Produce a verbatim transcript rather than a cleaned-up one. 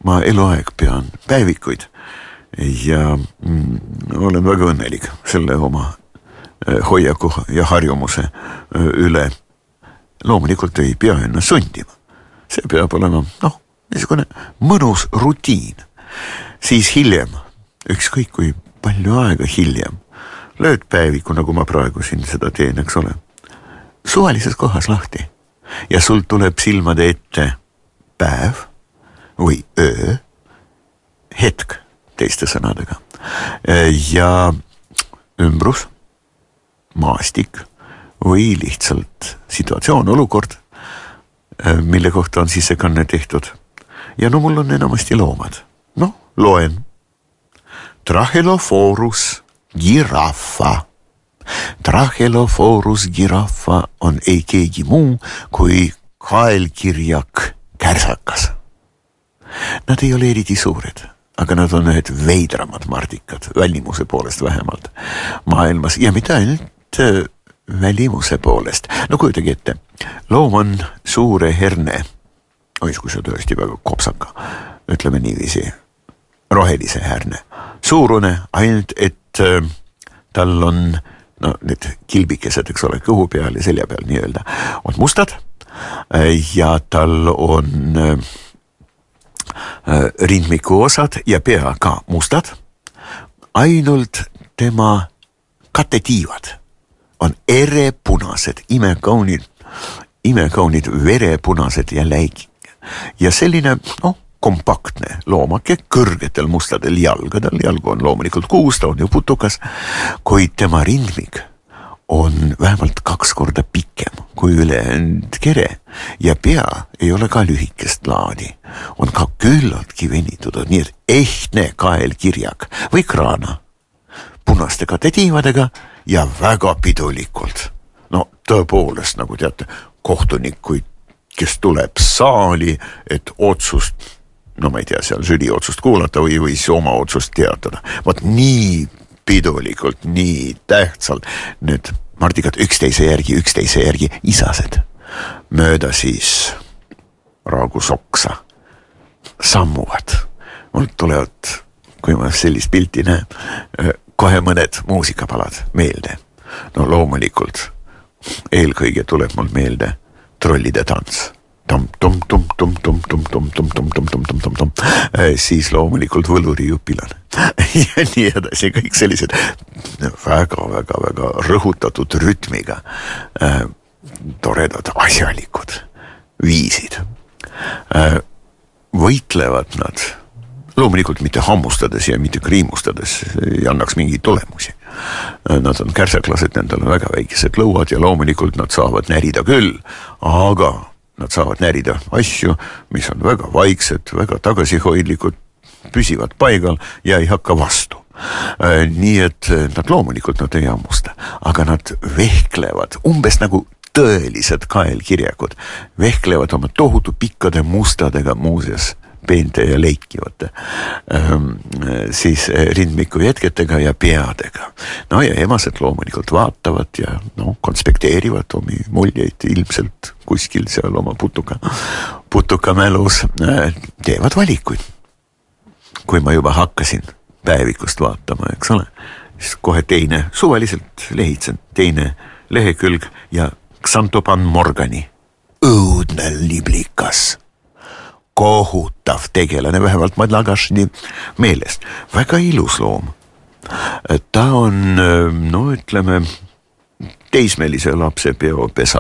ma eluaeg pean päevikuid ja mm, olen väga õnnelik selle oma hoiaku ja harjumuse üle. Loomulikult ei pea ennast sundima. See peab olema, noh, niisugune mõnus rutiin. Siis hiljem, ükskõik kui palju aega hiljem, lööd päeviku, nagu ma praegu siin seda teen, eks ole, suvalises kohas lahti ja sul tuleb silmade ette päev või öö, hetk teiste sõnadega ja ümbrus, maastik või lihtsalt situatsioon, olukord, mille kohta on sissekanne tehtud. Ja no mul on enamasti loomad. No, loen. Trachelophorus giraffa. Trachelophorus giraffa on ei keegi muu kui kaelkirjak kärsakas. Nad ei ole eriti suured, aga nad on ühed veidramad mardikad, välimuse poolest vähemalt maailmas ja mitte ainult välimuse poolest. No kujutagi ette, loom on suure herne, ois kui see tõesti väga kopsaka, ütleme niiviisi, rohelise herne. Suurune ainult, et äh, tal on, no need kilbikesed, eks ole, kõhu peal ja selja peal nii-öelda, on mustad äh, ja tal on äh, rindmiku osad ja pea ka mustad, ainult tema katetiivad on erepunased, imekaunid, imekaunid verepunased ja läigid. Ja selline, noh, kompaktne loomake kõrgetel mustadel jalgadel, jalgu on loomulikult kuus, ta on ju putukas, kuid tema rindmik on vähemalt kaks korda pikem kui ülejäänud kere ja pea ei ole ka lühikest laadi, on ka küllaltki venitutud, nii et ehtne kaelkirjak või kraana punaste katetiivadega ja väga pidulikult. No tõepoolest, nagu teate, kohtunikuid, kes tuleb saali, et otsust, no ma ei tea, seal žüri otsust kuulata või, või siis oma otsust teatada. Vaat nii pidulikult, nii tähtsalt need mardikad üksteise järgi, üksteise järgi isased mööda siis raagu soksa sammuvad. Mul tulevad, kui ma sellist pilti näen, kohe mõned muusikapalad meelde. No loomulikult eelkõige tuleb mul meelde trollide tants. Tom, tom, tom, tom, tom, tom, tom, tom, tom, tom, tom, tom, tom, tom. Siis loomulikult võluri õpilane. Ja nii edasi, kõik sellised väga, väga, väga rõhutatud rütmiga toredad asjalikud viisid. Võitlevad nad loomulikult mitte hammustades ja mitte kriimustades ei annaks mingeid tulemusi. Nad on kärsaklased, nendel on väga väikesed lõuad ja loomulikult nad saavad närida küll, aga nad saavad närida asju, mis on väga vaiksed, väga tagasihoidlikud, püsivad paigal ja ei hakka vastu. Nii et nad loomulikult nad ei hammusta, aga nad vehklevad umbes nagu tõelised kaelkirjakud, vehklevad oma tohutu pikkade mustadega muuseas peente ja leikivate ähm, siis rindmiku jätketega ja peadega. No ja emased loomulikult vaatavad ja no, konspekteerivad omi muljeid ilmselt kuskil seal oma putuka, putuka mälus, äh, teevad valikuid. Kui ma juba hakkasin päevikust vaatama, eks ole, siis kohe teine, suvaliselt lehitsen, teine lehekülg ja Xanthopan morgani. Õudne liblikas. Kohutav tegelane, vähemalt Madlagašni meelest. Väga ilus loom. Ta on, no ütleme, teismelise lapse peopesa